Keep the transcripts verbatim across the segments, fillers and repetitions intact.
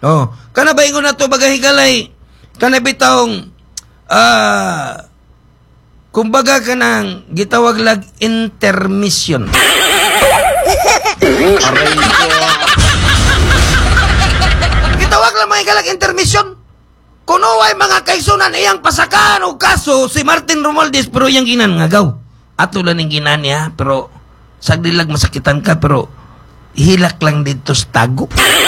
Oh, kana ba ingon na to bagay higalay? Kana bitawng ah uh, kumbaga kanang gitawag lag intermission. Gitawag lang mga higalag intermission. Kuno ay mga kaisunan iyang pasakaan o kaso si Martin Romualdez pero iyang ginan ngagaw. Ato lang ning ginan niya pero sagdilag masakitan ka pero hilak lang dito sa tago.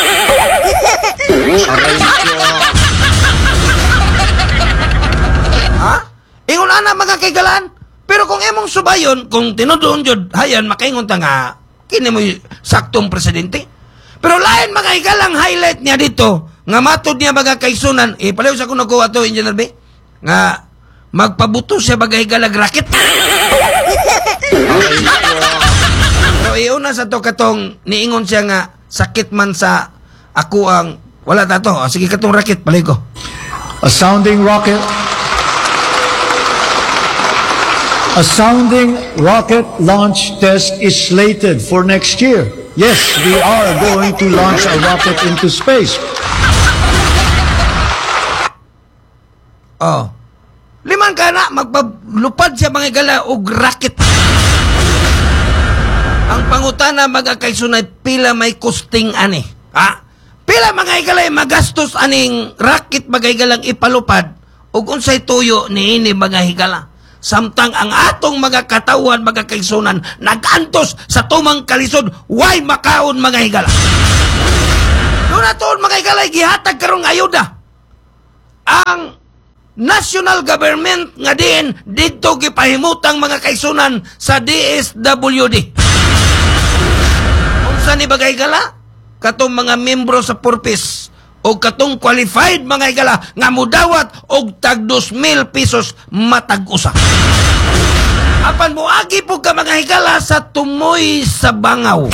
Ha? Ingon ana mga kaigalan. Pero kung emong subayon, kung tinudoon jud hayan makaingon ta nga kini mo saktong presidente. Pero lain mga higalang highlight niya dito nga matod niya mga kaisunan eh palayo sa kuno ko ato Engineer B nga magpabuto siya bagay higalag racket. Pero iuna sa to katong niingon siya nga sakit man sa ako ang wala ta to. O, sige katong racket palay ko. A sounding rocket. A sounding rocket launch test is slated for next year. Yes, we are going to launch a rocket into space. Oh. Liman ka na, magpalupad siya mga gala og rocket. Ang pangutana mga kaisunay, pila may kusting ani. Ha? Pila mga igalay magastos aning rocket mga igalang ipalupad ug unsay tuyo niini mga higala. Samtang ang atong mga katawan, mga kaisunan, nagantos sa tumang kalisod, why makaon mga higala. Doon atoon mga higala, gihatag karong ayuda. Ang national government nga din, dito gipahimutang mga kaisunan sa D S W D. Kung saan ni mga higala, katong mga membro sa purpose, o katong qualified mga higala nga mudawat og tag dos mil pesos matag usa. Apan moagi po ka mga higala sa tumoy sa bangaw.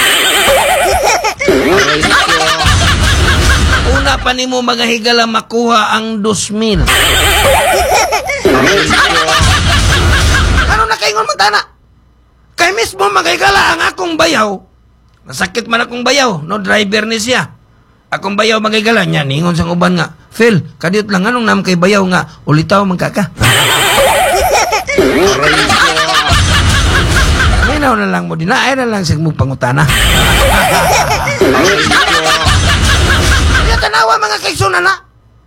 Una pa nimo mga higala makuha ang dos mil. Ano na kaingon magtana? Kay mismo mga higala ang akong bayaw. Nasakit man akong bayaw, no driver ni siya. Akong bayaw magigala niya, ningon sang uban nga, Phil, kadiyot lang, anong naman kay bayaw nga, ulitaw magkaka. Minaw na lang mo, dinaay na lang siya mong pangutana. Kaya tanawa mga kaisunan na.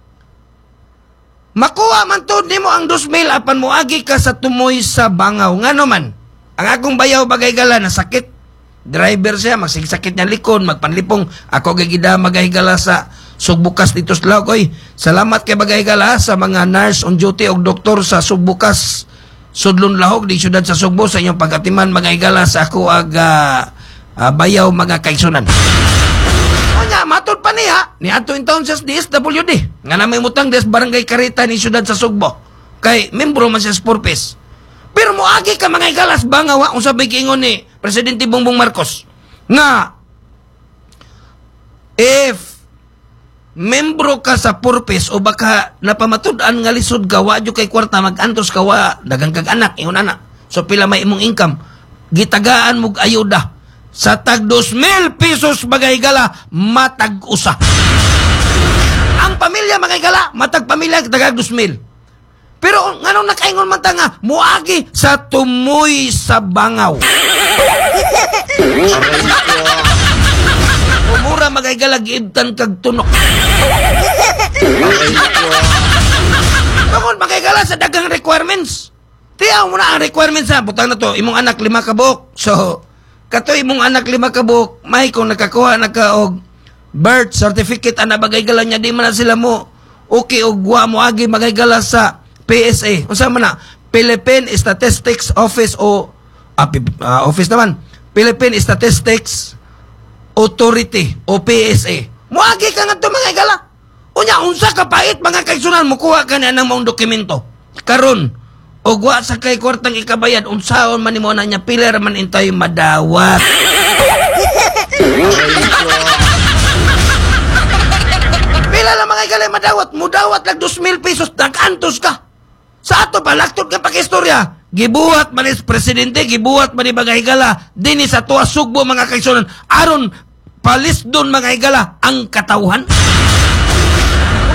Makuha man to, di mo ang dos mil, apan mo agi ka sa tumoy sa bangaw. Nga naman, ang akong bayaw bagay gala na sakit. Driver siya, magsigsakit niya likod, magpanlipong, ako gagida magahigala sa Sugbukas dito sa Laog. Oy, salamat kay magahigala sa mga nurse on duty o doktor sa Sugbukas, Sudlon Lahog, di syudad sa Sugbo, sa inyong pagatiman magahigala sa ako ag uh, uh, bayaw mga kaisunan. O nga, matod pa niya, ni ato in town sa D S W D, nga na may mutang des barangay Karita ni syudad sa Sugbo, kay membro man siya sa purpose. Pero moagi ka mga igalas bangawa kung sabi kiingon ni Presidente Bongbong Marcos nga if membro ka sa purpose o baka napamatud-an nga lisod ka wa kay kwarta mag-antos ka wa dagang kag anak ingon ana so pila may imong income gitagaan mo ayuda sa tag dos mil pesos mga igala matag usa ang pamilya mga igala matag pamilya tagag dos mil. Pero nganong nakaingon man ta nga muagi sa tumoy sa bangaw. Umura magaygalag ibtan kag tunok. Bangon magaygala sa dagang requirements. Tiyaw mo na ang requirements ha. Butang na to, imong anak lima ka buok. So, kato imong anak lima ka buok, may kung nakakuha na ka og birth certificate ana magaygala niya di man na sila mo. Okay og wa mo agi magaygala sa P S A. Unsa man na? Philippine Statistics Office o uh, uh, office naman. Philippine Statistics Authority o P S A. Muagi ka nga ito mga igala. Unya, unsa ka pait mga kaigsunan mo kuha ka na ng mong dokumento. Karon, o wa sa kay kwartang ikabayad, unsaon man mo na niya, pilar man intay madawat. Pila lang mga igala madawat, mudawat lang dos mil pesos, nag-antos ka. Sa ato pa, laktod ka pag-istorya. Gibuhat man is presidente, gibuhat man ni mga higala, dini sa tuwa sugbo mga kaigsunan, aron palis doon mga higala ang katauhan.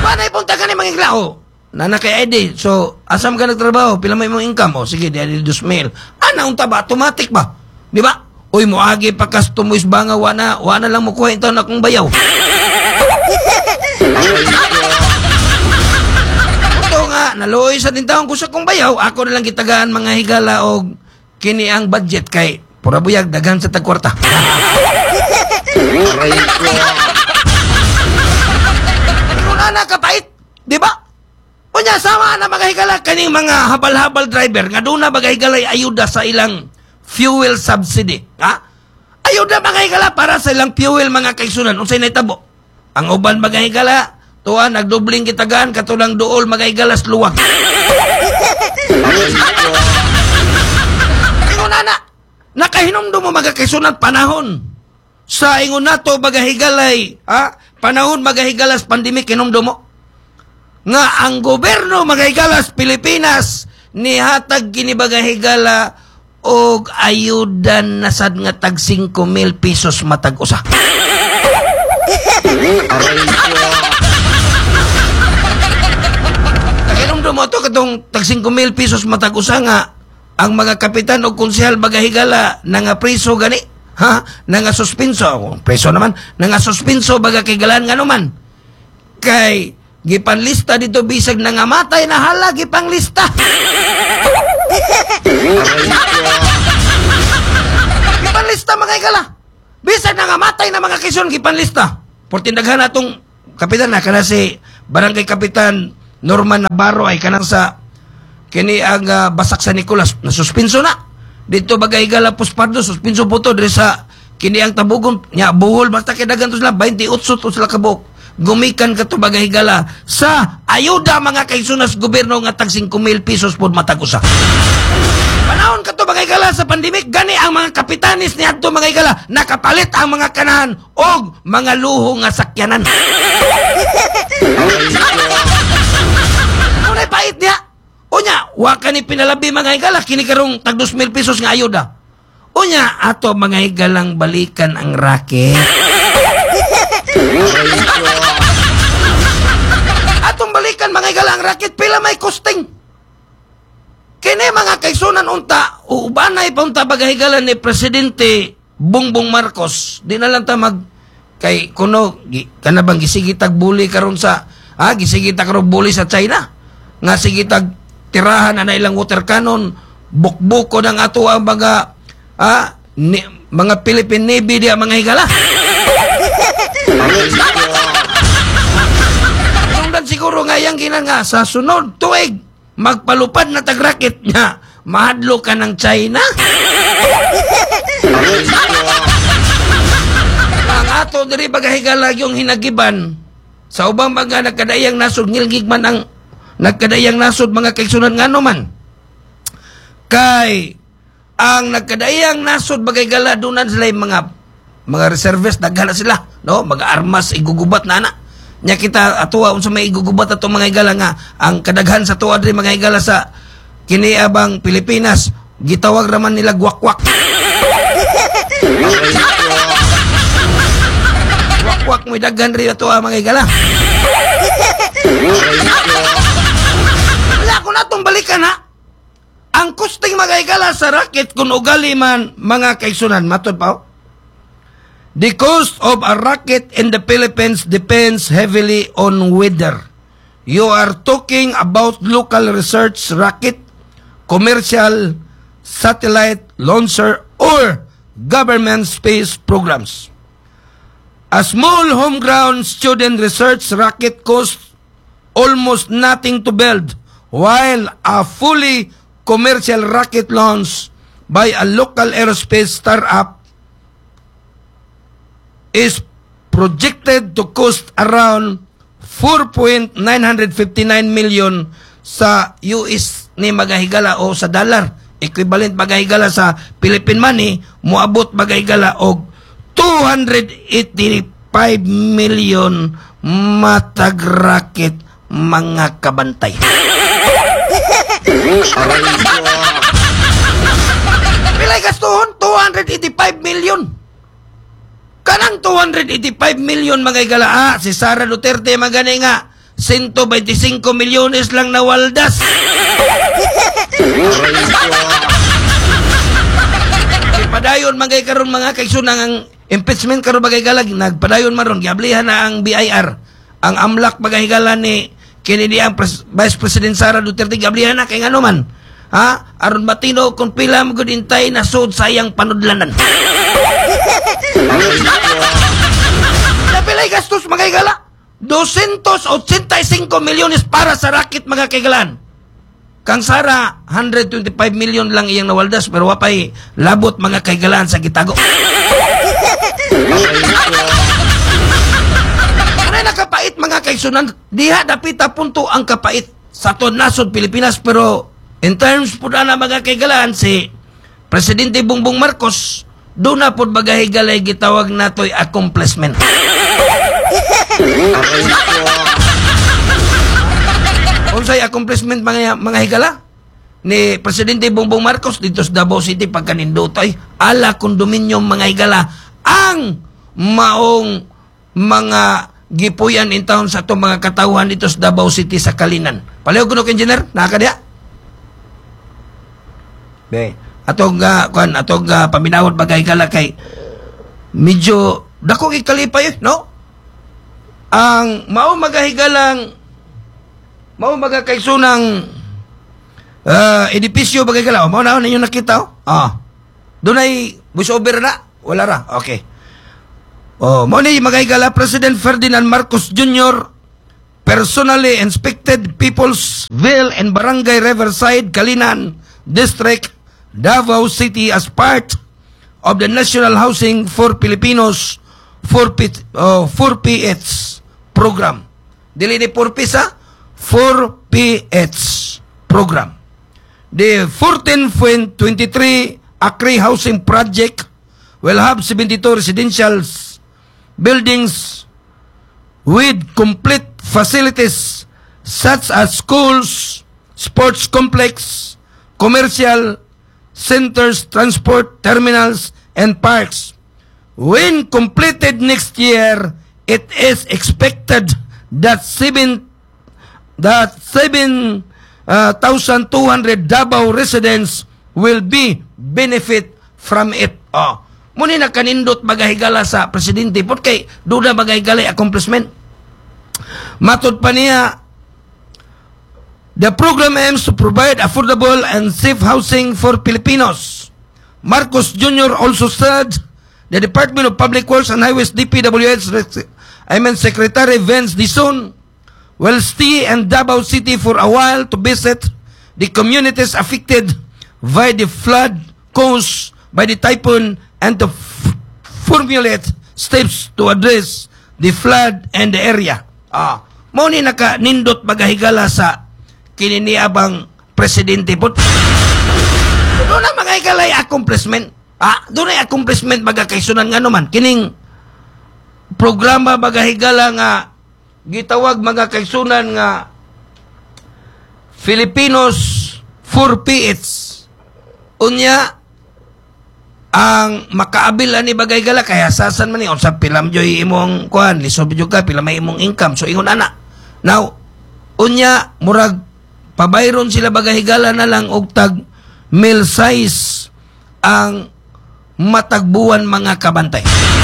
Ba na ipunta ka ni mga iglao? Nana kay Eddie. So, asam ka nagtrabaho? Pila mo imong income? O, sige, di adi dos mil. Ana, unta ba? Automatic ba? Di ba? Uy, mo agi pa customize ba nga, wana, wana lang mo kuha ito na kong bayaw. Ito nga, naluoy sa tintaon ko sa kong bayaw, ako na lang kitagaan mga higala o kini ang budget kay pura buyag, daghan sa tagkwarta. Kung na kapait, di ba? Kunya, sama na mga higala, kaning mga habal-habal driver, nga doon na mga higalay ayuda sa ilang fuel subsidy. Ha? Ayuda mga higala para sa ilang fuel mga kaisunan. Unsay naitabo? Ang uban mga higala, tuwa, nagdubling kitagaan, katulang dool mga higalas luwag. Ingon na, nakahinomdo mo mga kaisunan panahon. Sa ingon na to mga higalay, ha? Panahon mga higalas pandemik, hinomdo mo. Nga ang gobyerno mga higalas Pilipinas nihatag kini mga higala og ayuda na sad nga tag cinco mil pesos matag usa. Kaginomdo mo to katong tag cinco mil pesos matag usa nga ang mga kapitan o konsehal mga higala na nga preso gani, ha? Na nga suspenso, preso naman, na nga suspenso baga kay galan nga naman. Kay gipanlista dito bisag nangamatay na hala gipanglista. Gipanlista mga higala. Bisag nangamatay na mga kaison gipanlista. Portindaghan atong kapitan na kana si Barangay Kapitan Norman Navarro ay kanang sa kini ang uh, Basak sa Nicolas na suspenso na. Dito bagay higala Puspardo suspenso po to diri sa kini ang Tabugon nya buhol basta kay daghan to sila twenty-eight to sila kabuk. Gumikan ka to bagay higala sa ayuda mga kaisunas gobyerno nga tag cinco mil pesos pod matag usa. Panahon ka to bagay higala sa pandemik gani ang mga kapitanis ni adto mga higala nakapalit ang mga kanahan og mga luho nga sakyanan. Ano na pait niya? Unya, wa ka ni pinalabi mga higala kini karong tag dos mil pesos nga ayuda. Unya, ato mga higalang balikan ang racket. Atong balikan mga higala ang racket pila may costing. Kini mga kaisunan unta ubanay pa unta bagay higala ni Presidente Bongbong Marcos. Di na lang ta mag kay kuno kana bang gisigitag buli karon sa ah gisigitag karon buli sa China. Nga sigitag tirahan na ilang water cannon, bukbuko ng ato ang mga ah ni, mga Philippine Navy di mga higala. Tungdan siguro ngayang ginan nga sa sunod tuig magpalupad na tagrakit niya mahadlo ka ng China. Ang ato diri bagahigala yung hinagiban sa ubang mga nagkadayang nasod ngilgig man ang nagkadayang nasod mga kaigsunan nga naman kay ang nagkadayang nasod bagahigala dunan sila yung mga mga reservists daghana sila no mga armas igugubat na na nya kita atuwa unsa may igugubat ato mga higala nga ang kadaghan sa tuwa diri mga higala sa kini abang Pilipinas gitawag raman nila gwakwak. Gwakwak mo daghan ri ato mga higala. Wala ko natong balikan ha. Ang kusting mga higala sa racket kung ugali man mga kaigsunan matod pa. The cost of a racket in the Philippines depends heavily on weather. You are talking about local research racket, commercial, satellite, launcher, or government space programs. A small homegrown student research racket costs almost nothing to build, while a fully commercial rocket launch by a local aerospace startup is projected to cost around four point nine five nine million sa U S ni magahigala o sa dollar. Equivalent magahigala sa Philippine money, moabot magahigala og two hundred eighty-five million matag racket mga kabantay. Pilay gastuhon two hundred eighty-five million. Kanang two hundred eighty-five million mga higala ah, si Sara Duterte magani nga one hundred twenty-five milyones lang na waldas. Padayon magay karon mga kaigsunan ang impeachment karon bagay galag nagpadayon maron giablihan na ang B I R ang amlak bagay galan ni Kennedy ang pres- Vice President Sara Duterte giablihan na kay ngano man ha aron matino kung pila mo gud intay na sud sayang panudlanan. Napilay gastos mga igala two hundred eighty-five milyones para sa rakit mga kaigalan. Kang Sara, one hundred twenty-five million lang iyang nawaldas pero wapay labot mga kaigalan sa gitago. Ano nakapait mga kaigsunan? Diha dapita punto ang kapait sa ton nasod Pilipinas pero in terms po na mga kaigalan si Presidente Bongbong Marcos doon na po bagahigalay gitawag nato'y accomplishment. Unsay accomplishment mga mga higala ni Presidente Bongbong Marcos dito sa Davao City pagkanindotoy ala kondominium mga higala ang maong mga gipuyan in town sa itong mga katawhan dito sa Davao City sa Kalinan. Palihog kuno engineer nakakadiya. Be, atong uh, kuan atong uh, paminawod bagay higala kay medyo dako gikalipay no? Ang mao magahigalang mao magakaisunang uh, edipisyo bagay kala. Mao na ninyo nakita oh. Ah. Dunay voice over na? Wala ra. Okay. Oh, mao ni magahigala President Ferdinand Marcos Junior personally inspected People's Ville and Barangay Riverside, Kalinan District, Davao City as part of the National Housing for Filipinos four P H program. Dili ni four P sa four P H program. The fourteen point two three acre housing project will have seventy-two residential buildings with complete facilities such as schools, sports complex, commercial centers, transport terminals, and parks. When completed next year, it is expected that seven that seven thousand two hundred Davao residents will be benefit from it. Oh. Muni na kanindot magahigala sa presidente pot kay duda magahigala accomplishment. Matod pa niya, the program aims to provide affordable and safe housing for Filipinos. Marcos Junior also said the Department of Public Works and Highways D P W H I mean Secretary Vince Dizon will stay in Davao City for a while to visit the communities affected by the flood caused by the typhoon and to f- formulate steps to address the flood and the area. Ah, mo ni naka nindot magahigala sa kininiabang presidente po. Doon na mga higalay accomplishment. Ah, doon ay accomplishment magakaisunan nga naman. Kining programa magahigala nga gitawag mga kaisunan nga Filipinos four P H. Unya ang makaabil ani bagay gala kaya sasan man ni unsa pilam joy imong kuan lisob jud ka pila may imong income so ingon ana. Now unya murag pabayron sila bagay gala na lang og tag mil size ang matagbuan mga kabantay.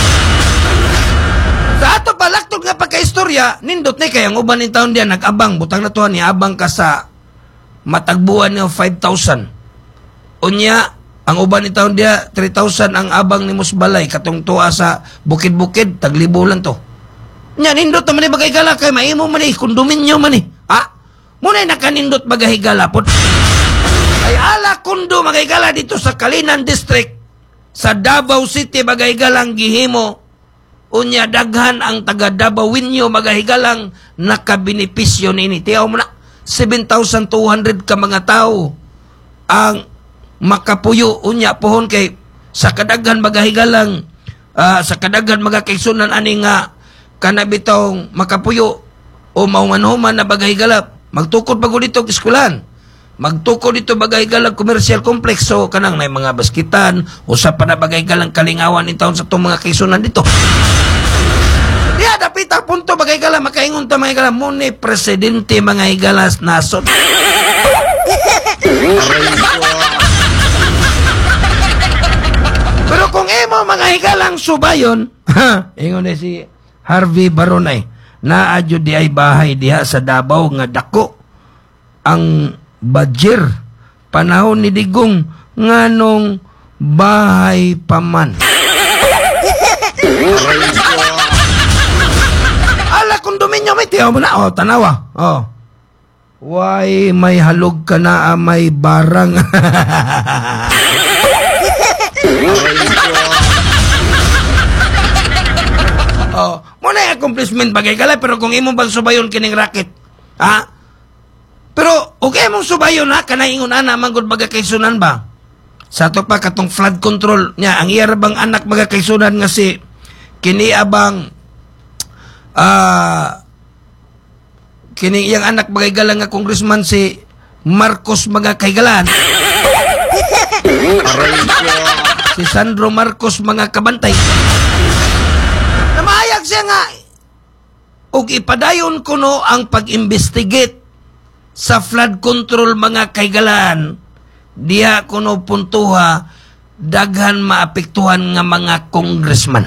Sa ato palaktog nga pagkaistorya, nindot ni kay ang uban ni taon diyan nag-abang butang na tuhan ni abang ka sa matagbuan niya five thousand. Unya ang uban ni taon dia three thousand ang abang ni Musbalay katong tuwa sa bukid-bukid taglibo lang to. Nya nindot man ni bagay gala kay maimo man ni kondominyo man ni. Ha? Muna nakanindot bagay gala pod. Ay ala kundo bagay gala dito sa Kalinan District sa Davao City bagay galang gihimo. Unya daghan ang taga Davao-inyo magahigalang nakabenepisyo nini. Tiyaw mo na seven thousand two hundred ka mga tao ang makapuyo unya pohon kay sa kadaghan magahigalang uh, sa kadaghan magakaisunan ani nga kanabitong makapuyo o mahuman-human na bagahigala magtukod pag dito eskwelahan magtukod dito bagahigala commercial complex so kanang na mga baskitan usa pa na bagahigala kalingawan in taon sa itong mga kaisunan dito. Di Diya dapit ang punto mga higala makaingon ta mga higala mo ni presidente mga higalas nasod. Pero kung imo mga higalang subayon, ingon na si Harvey Baronay, naadyo di ay bahay diha sa Davao nga dako ang Badger panahon ni Digong nganong bahay paman. Ala kondominyo may tiyaw mo na. Oh, tanawa. Oh. Why may halog ka na may barang. Oh, muna yung accomplishment bagay kala pero kung imo bang subayon kining racket. Ha? Pero okay mong subayon ha kanay ingon ana manggod baga kaisunan ba? Sa to pa katong flood control niya ang iya bang anak baga kaisunan nga si kini abang ah uh, kini iyang anak bagay galang nga congressman si Marcos mga kaigalan. Si Sandro Marcos mga kabantay. Namayag siya nga ug ipadayon kuno ang pag-investigate sa flood control mga kaigalan. Diha kuno puntuha daghan maapektuhan nga mga congressman.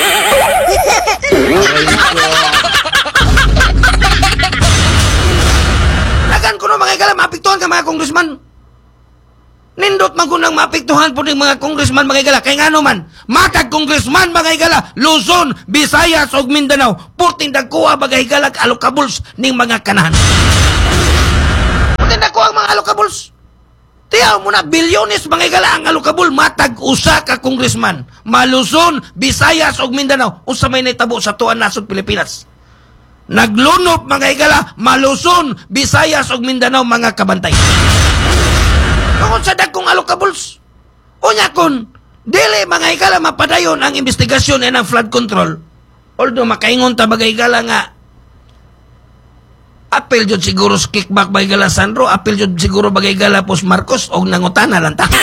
Daghan kuno mga kaigalan maapektuhan nga mga congressman. Nindot magunang maapektuhan po ng mga congressman mga igala. Kaya nga naman, matag congressman mga igala, Luzon, Visayas, o Mindanao, puting dagkuha mga igala alokabuls ning mga kanahan. Puting dagkuha ang mga alokabuls. Tiyaw mo na, bilyones mga igala ang alokabul, matag usa ka congressman. Maluzon, Visayas, o Mindanao, usa may naitabo sa tuan nasod Pilipinas. Naglunop mga igala, Maluzon, Visayas, o Mindanao mga kabantay. Kung sa dagkong alokabuls, unya kun, dili mga igala mapadayon ang investigasyon e ng flood control. Although makaingon ta bagay igala nga, apel jud siguro kickback bagay igala Sandro, apel jud siguro bagay igala pos Marcos, o nangutana lang ta.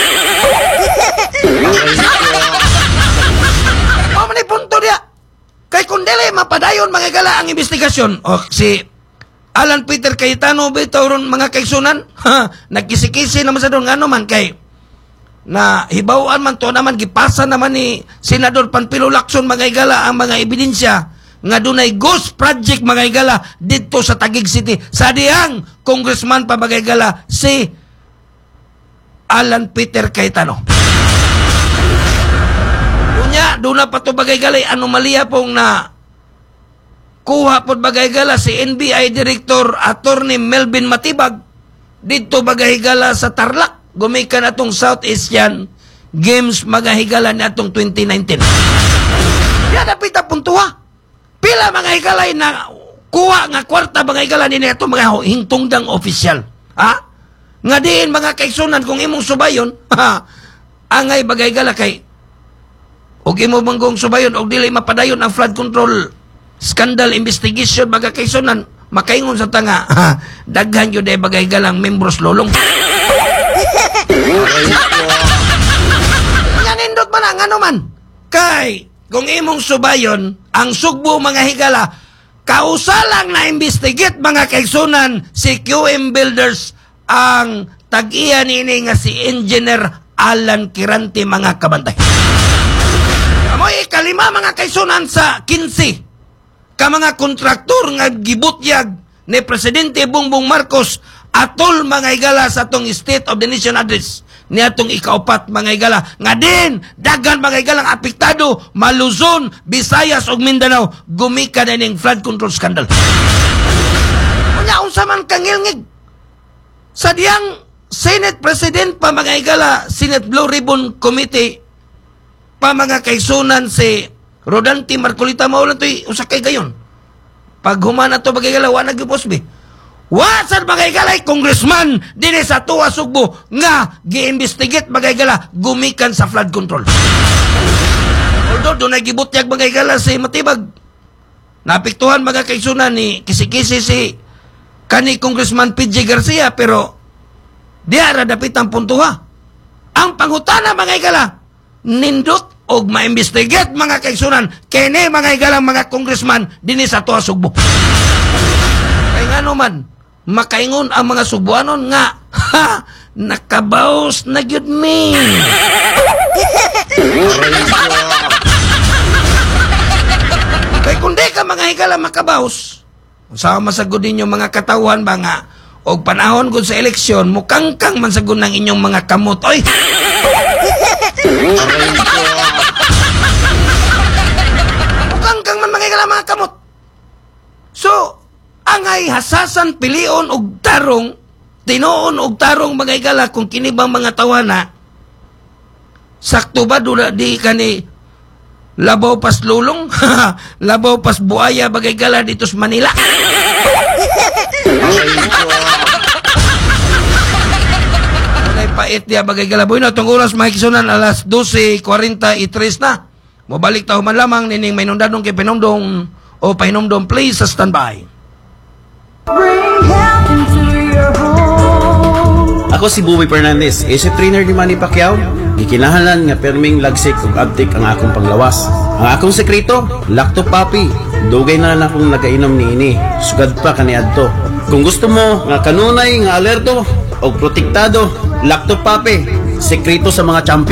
O manay punto diya. Kay kung dili mapadayon mga igala ang investigasyon, o si Alan Peter Cayetano bitaw ron mga kaigsunan, ha, nagkisi-kisi naman sa doon, ano man kay, na hibawaan man to naman, gipasa naman ni Senador Panfilo Lacson mga igala ang mga ebidensya, nga dunay ghost project mga igala dito sa Taguig City, sa diyang congressman pa mga igala, si Alan Peter Cayetano. Dunya, doon na pa to mga igala, anomalya pong na kuha po bagay gala si N B I Director Attorney Melvin Matibag dito bagay gala sa Tarlac. Gumikan atong South Asian Games magahigala ni atong twenty nineteen. Yan napita puntuha. Pila mga higalay na kuha nga kwarta mga higala ni atong mga hingtungdang opisyal. Ha? Nga diin mga kaigsunan kung imong subayon, ha? Angay bagay gala kay og imo manggong subayon og dili mapadayon ang flood control scandal investigation baga kaisunan makaingon sa tanga ha, daghan yun ay bagay galang membros lolong. Nganindot man ang ano man kay kung imong subayon ang sugbo mga higala kausalang na investigate mga kaisunan si Q M Builders ang tag-iya nini nga si Engineer Alan Kirante mga kabantay. Amoy kalima mga kaisunan sa kinsi ka mga kontraktor nga gibutyag ni Presidente Bongbong Marcos atol mga igala sa atong State of the Nation Address ni atong ikaupat mga igala nga din daghan mga igalang apektado Maluzon, Visayas ug Mindanao gumikan ning flood control scandal. Unya unsa man kangilngig sa diyang Senate President pa mga igala Senate Blue Ribbon Committee pa mga kaisunan si Rodante Marcolita maulan to'y usa kay gayon. Pag humana to bagay gala, wa nag-iposbi. Wasan bagay galay, congressman, din sa tuwa sugbo, nga, gi-investigate bagay gala, gumikan sa flood control. Although, doon nagibutyag bagay gala si Matibag. Napiktuhan mga kaisunan ni kisi-kisi si kani Congressman P J Garcia, pero diara dapit ang puntuha. Ang pangutana bagay gala, nindot og ma-investigate mga kaigsunan kini mga igalang mga congressman dinhi sa tuwa Sugbo. Kay ngano man makaingon ang mga Sugbuanon nga ha, nakabaos na gyud mi. Kay kung di ka mga higala makabaos, sa masagod ninyo mga katawan ba nga, o panahon gud sa eleksyon, mukhang kang mansagod ng inyong mga kamot. Oy! Mukhang kang man mga higala mga kamot. So, angay hasasan pilion og tarong, tinuon og tarong mga higala kung kini bang mga tawana, sakto ba dula di kani labaw pas lulong? Labaw pas buaya bagay gala dito sa Manila. Walay pait dia bagay gala. Boy na, itong oras makikisunan alas dose forty-three na. Mabalik tayo man lamang nining may nundadong kay Pinongdong o Pahinomdong please sa standby. Bring heaven to your home. Ako si Buboy Fernandez, isip trainer ni Manny Pacquiao. Gikinahalan nga perming lagsik ug abtik ang akong panglawas. Ang akong sekreto, Lacto Papi. Dugay na lang akong nagainom ni ini. Sugad pa kaniadto. Kung gusto mo nga kanunay nga alerto o protektado, Lacto Papi. Sekreto sa mga champion.